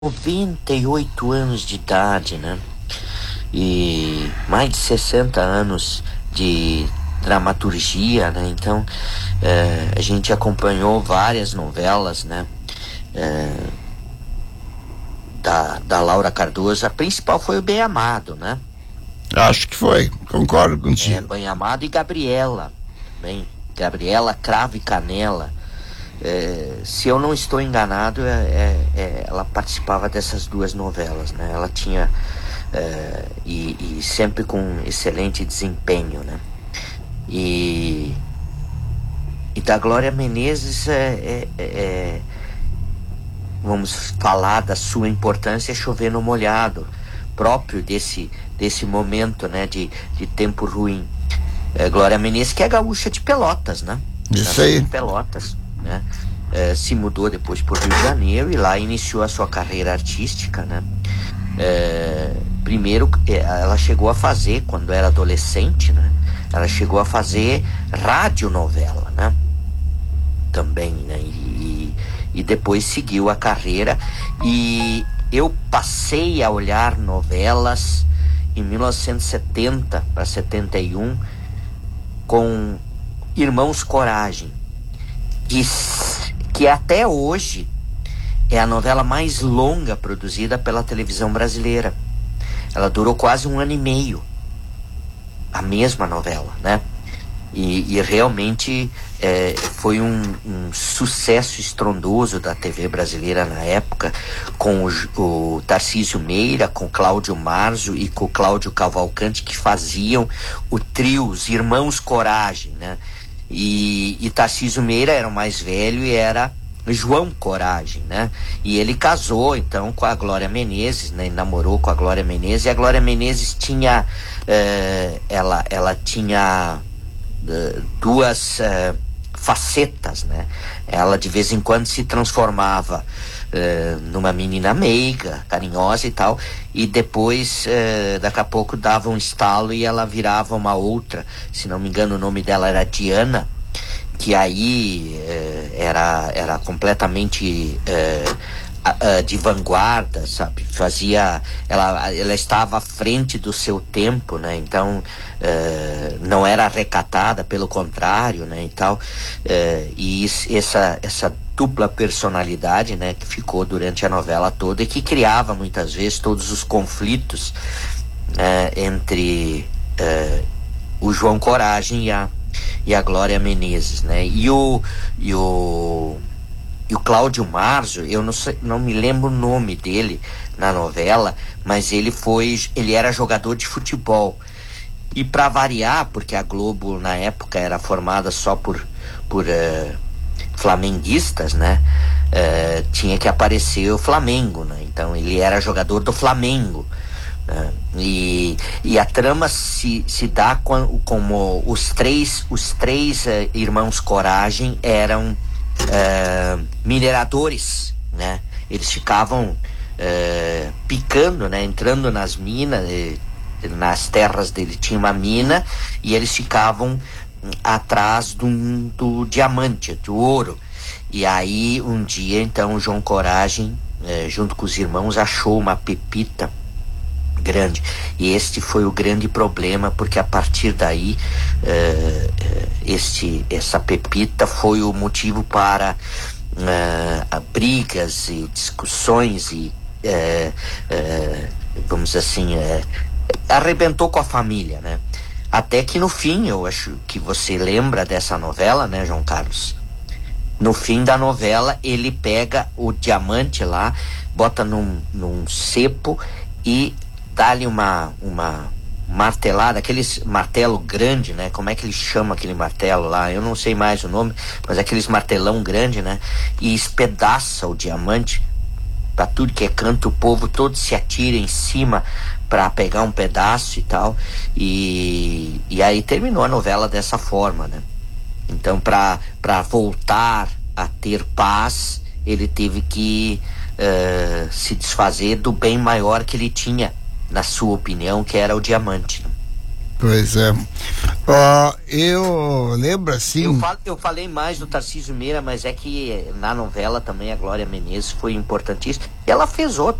98 anos de idade, né? E mais de 60 anos de dramaturgia, né? Então, a gente acompanhou várias novelas, né? Da Laura Cardoso. A principal foi o Bem Amado, né? Acho que foi, concordo contigo. Bem Amado e Gabriela, bem, Gabriela Cravo e Canela. Se eu não estou enganado, ela participava dessas duas novelas, né? Ela tinha e sempre com excelente desempenho, né? E da Glória Menezes, vamos falar da sua importância, chover no molhado, próprio desse momento, né, de tempo ruim. Glória Menezes, que é gaúcha de Pelotas, né? Isso aí. De Pelotas, né? Se mudou depois para o Rio de Janeiro e lá iniciou a sua carreira artística, né? Primeiro, ela chegou a fazer, quando era adolescente, né? Ela chegou a fazer radionovela, né? Também, né? E depois seguiu a carreira. E eu passei a olhar novelas em 1970 para 71 com Irmãos Coragem, que até hoje é a novela mais longa produzida pela televisão brasileira. Ela durou quase 1 ano e meio, a mesma novela, né? E realmente foi um sucesso estrondoso da TV brasileira na época, com o Tarcísio Meira, com Cláudio Marzo e com Cláudio Cavalcante, que faziam o trio, os Irmãos Coragem, né? E Tarcísio Meira era o mais velho e era João Coragem, né? E ele casou então com a Glória Menezes, né? Namorou com a Glória Menezes, e a Glória Menezes tinha ela tinha duas facetas, né? Ela de vez em quando se transformava numa menina meiga, carinhosa e tal, e depois daqui a pouco dava um estalo e ela virava uma outra. Se não me engano, o nome dela era Diana, que aí era completamente de vanguarda, sabe? Ela estava à frente do seu tempo, né? Então não era recatada, pelo contrário, né? E tal, e essa dupla personalidade, né, que ficou durante a novela toda e que criava muitas vezes todos os conflitos entre o João Coragem e a Glória Menezes, né? E o Cláudio Marzo, eu não me lembro o nome dele na novela, mas ele era jogador de futebol. E para variar, porque a Globo na época era formada só por flamenguistas, né? Tinha que aparecer o Flamengo, né? Então ele era jogador do Flamengo. E a trama se dá como os três irmãos Coragem eram mineradores, né? Eles ficavam picando, né? Entrando nas minas, nas terras dele tinha uma mina e eles ficavam atrás do diamante, do ouro. E aí um dia então o João Coragem, junto com os irmãos, achou uma pepita grande, e este foi o grande problema, porque a partir daí essa pepita foi o motivo para brigas e discussões e vamos dizer assim, arrebentou com a família, né? Até que no fim, eu acho que você lembra dessa novela, né, João Carlos? No fim da novela, ele pega o diamante lá, bota num cepo e dá-lhe uma martelada, aqueles martelo grande, né? Como é que ele chama aquele martelo lá? Eu não sei mais o nome, mas aqueles martelão grande, né? E espedaça o diamante pra tudo que é canto, o povo todo se atira em cima pra pegar um pedaço e tal. E aí terminou a novela dessa forma, né? Então, pra voltar a ter paz, ele teve que se desfazer do bem maior que ele tinha, na sua opinião, que era o diamante, né? Pois é. Ó, eu lembro assim. Eu falei mais do Tarcísio Meira, mas é que na novela também a Glória Menezes foi importantíssima. E ela fez